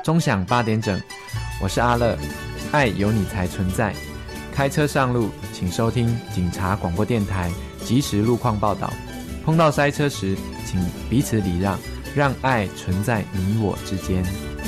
钟响8点整，我是阿乐，爱有你才存在。开车上路，请收听警察广播电台即时路况报道。碰到塞车时，请彼此礼让，让爱存在你我之间。